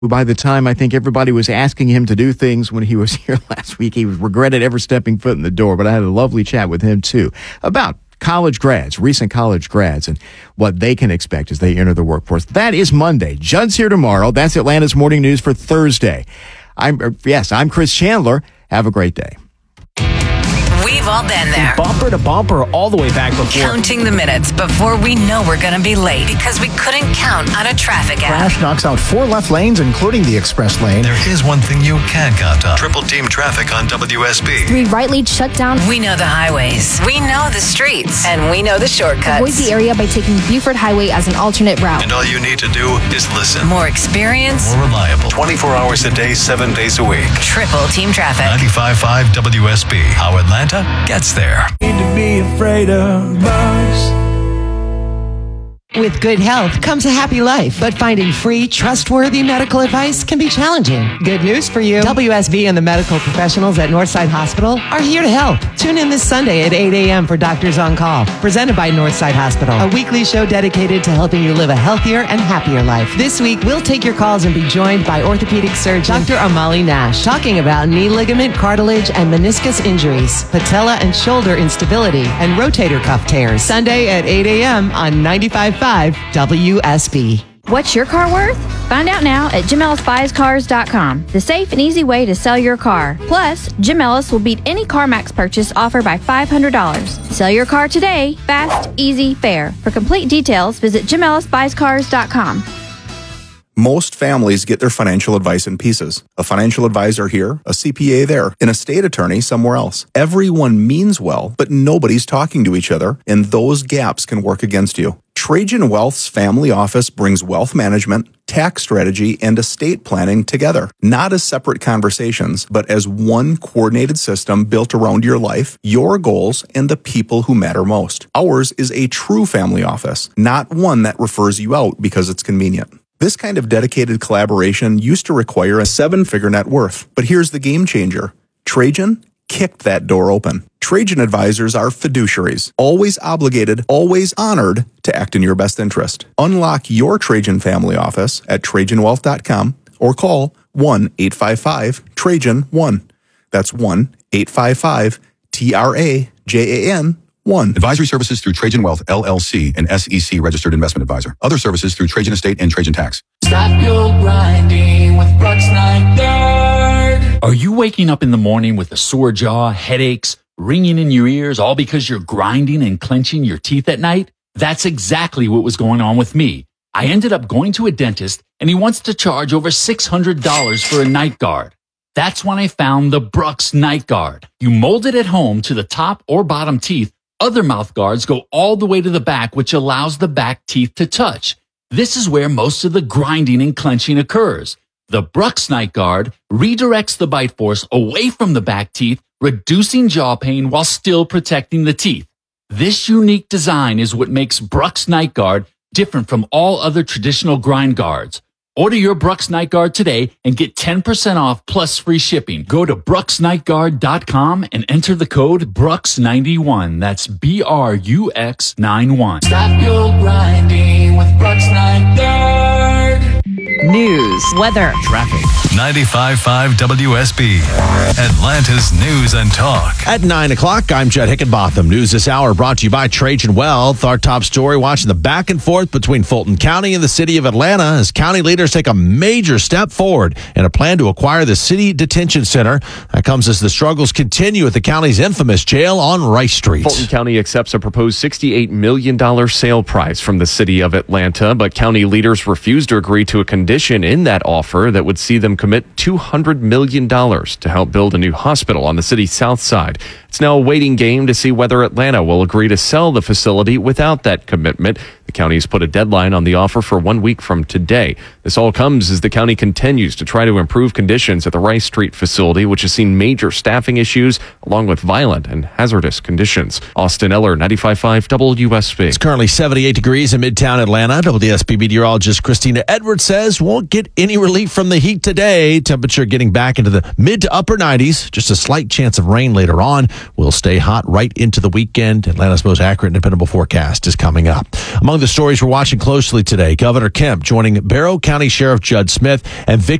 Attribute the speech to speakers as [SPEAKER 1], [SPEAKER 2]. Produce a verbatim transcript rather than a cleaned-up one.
[SPEAKER 1] By the time I think everybody was asking him to do things when he was here last week, he regretted ever stepping foot in the door. But I had a lovely chat with him, too, about college grads, recent college grads, and what they can expect as they enter the workforce. That is Monday. Judd's here tomorrow. That's Atlanta's Morning News for Thursday. I'm Yes, I'm Chris Chandler. Have a great day.
[SPEAKER 2] We've all been there.
[SPEAKER 3] Bumper to bumper all the way back before.
[SPEAKER 2] Counting the minutes before we know we're going to be late because we couldn't count on a traffic app.
[SPEAKER 4] Crash knocks out four left lanes, including the express lane.
[SPEAKER 5] There is one thing you can count on. Triple team traffic on W S B.
[SPEAKER 6] Three right lanes shut down.
[SPEAKER 2] We know the highways. We know the streets. And we know the shortcuts.
[SPEAKER 6] Avoid the area by taking Buford Highway as an alternate route.
[SPEAKER 5] And all you need to do is listen.
[SPEAKER 2] More experience.
[SPEAKER 5] More reliable. twenty-four hours a day, seven days a week.
[SPEAKER 2] Triple team traffic.
[SPEAKER 5] ninety-five point five W S B. How Atlanta gets there.
[SPEAKER 7] Need to be afraid of bugs.
[SPEAKER 8] With good health comes a happy life, but finding free, trustworthy medical advice can be challenging. Good news for you. W S B and the medical professionals at Northside Hospital are here to help. Tune in this Sunday at eight a.m. for Doctors on Call, presented by Northside Hospital, a weekly show dedicated to helping you live a healthier and happier life. This week, we'll take your calls and be joined by orthopedic surgeon Doctor Amali Nash, talking about knee ligament, cartilage, and meniscus injuries, patella and shoulder instability, and rotator cuff tears. Sunday at eight a.m. on ninety-five point five W S B.
[SPEAKER 9] What's your car worth? Find out now at Jim Ellis Buys Cars dot com, the safe and easy way to sell your car. Plus, Jim Ellis will beat any CarMax purchase offer by five hundred dollars. Sell your car today, fast, easy, fair. For complete details, visit Jim Ellis Buys Cars dot com.
[SPEAKER 10] Most families get their financial advice in pieces. A financial advisor here, a C P A there, an estate attorney somewhere else. Everyone means well, but nobody's talking to each other, and those gaps can work against you. Trajan Wealth's family office brings wealth management, tax strategy, and estate planning together, not as separate conversations, but as one coordinated system built around your life, your goals, and the people who matter most. Ours is a true family office, not one that refers you out because it's convenient. This kind of dedicated collaboration used to require a seven-figure net worth, but here's the game changer. Trajan kicked that door open. Trajan advisors are fiduciaries, always obligated, always honored to act in your best interest. Unlock your Trajan family office at Trajan Wealth dot com or call one eight five five Trajan one. That's one eight five five T R A J A N one.
[SPEAKER 11] Advisory services through Trajan Wealth, L L C, an S E C registered investment advisor. Other services through Trajan Estate and Trajan Tax.
[SPEAKER 7] Stop your grinding with Brooks Nygaard.
[SPEAKER 3] Are you waking up in the morning with a sore jaw, headaches, ringing in your ears, all because you're grinding and clenching your teeth at night? That's exactly what was going on with me. I ended up going to a dentist, and he wants to charge over six hundred dollars for a night guard. That's when I found the Brooks Night Guard. You mold it at home to the top or bottom teeth. Other mouth guards go all the way to the back, which allows the back teeth to touch. This is where most of the grinding and clenching occurs. The Brooks Night Guard redirects the bite force away from the back teeth, reducing jaw pain while still protecting the teeth. This unique design is what makes Brooks Night Guard different from all other traditional grind guards. Order your Brooks Night Guard today and get ten percent off plus free shipping. Go to Brooks Night Guard dot com and enter the code Brooks ninety-one. That's B R U X ninety-one.
[SPEAKER 7] Stop your grinding with Brooks Nygaard.
[SPEAKER 8] News, weather,
[SPEAKER 3] Traffic.
[SPEAKER 5] ninety-five point five W S B. Atlanta's News and Talk.
[SPEAKER 12] At nine o'clock, I'm Judd Hickenbotham. News this hour brought to you by Trajan Wealth. Our top story, watching the back and forth between Fulton County and the city of Atlanta as county leaders take a major step forward in a plan to acquire the city detention center. That comes as the struggles continue at the county's infamous jail on Rice Street.
[SPEAKER 13] Fulton County accepts a proposed sixty-eight million dollars sale price from the city of Atlanta, but county leaders refuse to agree to a condition in that offer that would see them commit two hundred million dollars to help build a new hospital on the city's south side. It's now a waiting game to see whether Atlanta will agree to sell the facility without that commitment. The county has put a deadline on the offer for one week from today. This all comes as the county continues to try to improve conditions at the Rice Street facility, which has seen major staffing issues along with violent and hazardous conditions. Austin Eller, ninety-five point five W S B.
[SPEAKER 12] It's currently seventy-eight degrees in Midtown Atlanta. W S B meteorologist Christina Edwards says says won't get any relief from the heat today. Temperature getting back into the mid to upper nineties. Just a slight chance of rain later on. We'll stay hot right into the weekend. Atlanta's most accurate and dependable forecast is coming up. Among the stories we're watching closely today, Governor Kemp joining Barrow County Sheriff Judd Smith and Vic